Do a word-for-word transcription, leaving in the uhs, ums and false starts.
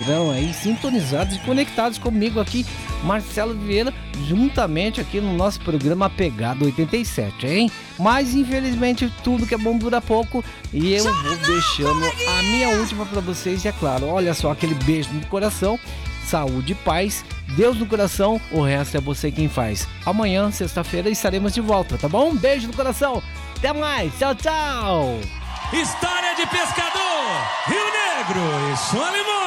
estiveram aí sintonizados e conectados comigo aqui, Marcelo Vieira, juntamente aqui no nosso programa Pegada oitenta e sete, hein? Mas infelizmente tudo que é bom dura pouco e eu vou deixando a minha última para vocês e é claro, olha só, aquele beijo no coração, saúde e paz, Deus no coração, o resto é você quem faz. Amanhã, sexta-feira, estaremos de volta, tá bom? Um beijo no coração, até mais, tchau, tchau! História de pescador, Rio Negro e Solimões.